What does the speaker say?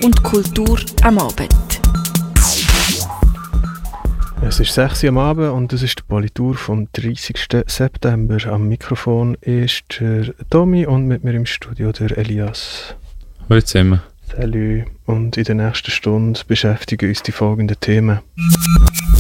und Kultur am Abend. Es ist 6 Uhr am Abend und das ist die Politur vom 30. September. Am Mikrofon ist der Tommy und mit mir im Studio der Elias. Hallo zusammen. Salut. Und in der nächsten Stunde beschäftigen uns die folgenden Themen.